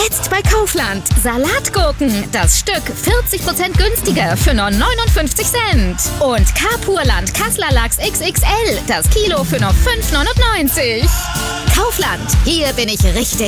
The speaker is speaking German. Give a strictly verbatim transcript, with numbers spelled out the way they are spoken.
Jetzt bei Kaufland. Salatgurken. Das Stück vierzig Prozent günstiger für nur neunundfünfzig Cent. Und Carpurland Kassler Lachs X X L. Das Kilo für nur fünf neunundneunzig. Kaufland. Hier bin ich richtig.